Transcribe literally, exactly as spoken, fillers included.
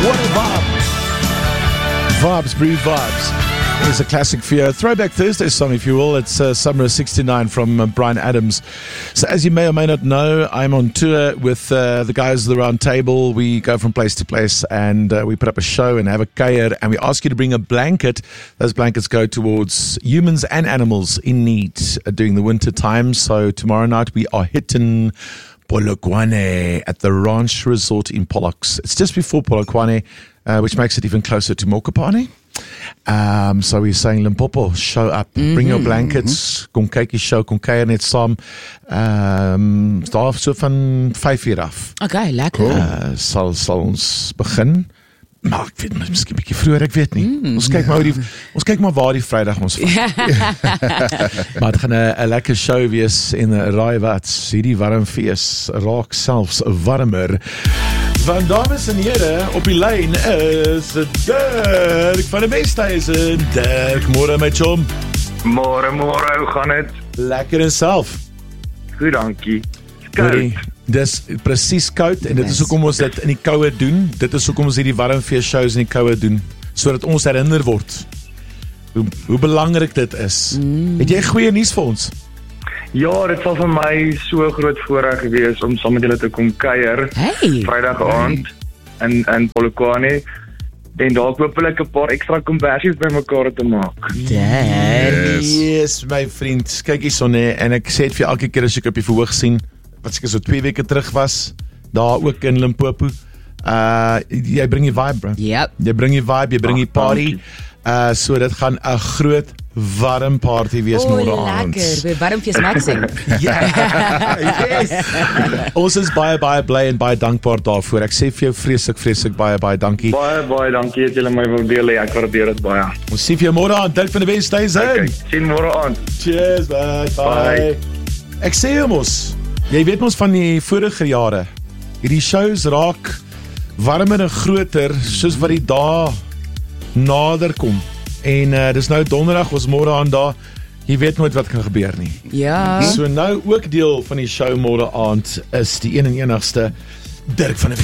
What a vibe. Vibes, breathe vibes. It's a classic for you. Throwback Thursday song, if you will. It's uh, Summer of sixty-nine from uh, Bryan Adams. So as you may or may not know, I'm on tour with uh, the guys of the Round Table. We go from place to place and uh, we put up a show and have a kuier, and we ask you to bring a blanket. Those blankets go towards humans and animals in need uh, during the winter time. So tomorrow night we are hitting Polokwane at the Ranch Resort in Pollocks. It's just before Polokwane, uh, which makes it even closer to Mokopane. Um, so we're saying Limpopo, show up, mm-hmm, bring your blankets, mm-hmm. kom kyk die show, kom kuier net saam. Um, daar so van vyf uur af. Okay, lekker. Uh, sal, sal ons begin. Maar ek weet, miskien 'n bietjie vroeër, ek weet nie. Mm. Ons kyk maar die, ons kyk maar waar die Vrydag ons vat. Maar dit gaan 'n lekker show wees en 'n raai wat, hierdie warm fees raak selfs warmer. Van dames en here, op die lyn is Dirk van die Westhuizen. Dirk, môre my chom. Môre, môre, hoe gaan dit? Lekker en self. Goed, dankie. Koud. Dis presies koud en dit is hoekom ons dit in die koue doen. Dit is hoekom ons hierdie warmfees shows in die koue doen, sodat ons herinner word hoe, hoe belangrik dit is. Mm. Het jy goeie nuus vir ons? Ja, dit sal vir my so groot voorreg wees om saam met julle te kom kuier. Hey. Vrydag aand hey. in in Polokwane. En dalk hopelik 'n paar ekstra kombersies bymekaar te maak. Yes. yes, my vriend. Kyk hierson nê, en ek sê dit vir elke keer as ek op die verhoog sien, wat seker so twee weke terug was, daar ook in Limpopo. Uh jy bring die vibe, bro. Yep. Jy bring die vibe, jy bring die party. Uh so dit gaan 'n groot warm party wees môre aand. Lekker, by warmfees Maxing. Yes. Ons is baie baie bly en baie dankbaar daarvoor. Ek sê vir jou vreeslik vreeslik baie baie dankie. Baie baie dankie dat julle my wil deel. Ek waardeer dit baie. Ons sien vir jou môre aand, Dirk van die Westhuizen. Okay, sien môre aand. Cheers, bye. Bye. bye. Ek sê jou mos, jy weet mos van die vorige jare, hierdie shows raak warmer en groter soos wat die dae nader kom. En uh, dis nou donderdag, ons môre aand daar. Jy weet nooit wat kan gebeur nie. Ja. So nou ook deel van die show môre aand is die een en enigste Dirk van die